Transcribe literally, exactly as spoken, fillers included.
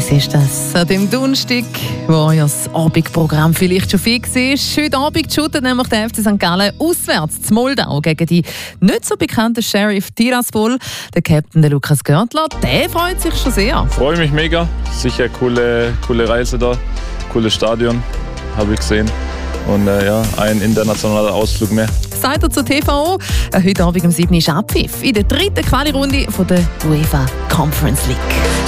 Was ist das? An dem Donnerstag, wo ja das Abendprogramm vielleicht schon fix ist. Heute Abend shootet nämlich der F C Sankt Gallen auswärts zu Moldau gegen die nicht so bekannten Sheriff Tiraspol. Der Captain, der Lukas Görtler, der freut sich schon sehr. Ich freue mich mega. Sicher eine coole, coole Reise da. Cooles Stadion, habe ich gesehen. Und äh, ja, ein internationaler Ausflug mehr. Sagt er zu T V O. Heute Abend um sieben Uhr ist Abpfiff in der dritten Quali-Runde der UEFA Conference League.